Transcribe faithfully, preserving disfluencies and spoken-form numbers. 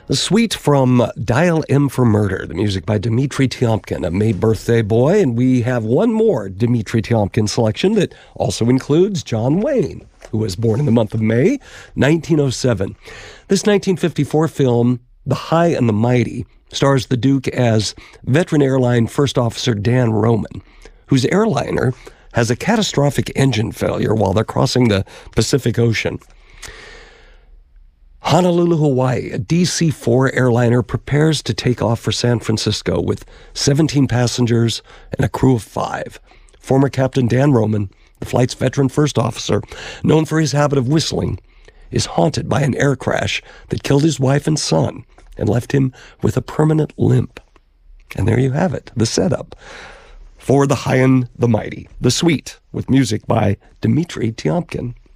The suite from Dial M for Murder, the music by Dmitri Tiomkin, a May birthday boy, and we have one more Dmitri Tiomkin selection that also includes John Wayne, who was born in the month of May, nineteen oh seven. This nineteen fifty-four film, The High and the Mighty, stars the Duke as veteran airline First Officer Dan Roman, whose airliner has a catastrophic engine failure while they're crossing the Pacific Ocean. Honolulu, Hawaii, a D C four airliner prepares to take off for San Francisco with seventeen passengers and a crew of five. Former Captain Dan Roman, the flight's veteran first officer, known for his habit of whistling, is haunted by an air crash that killed his wife and son and left him with a permanent limp. And there you have it, the setup for The High and the Mighty, the suite, with music by Dmitri Tiomkin.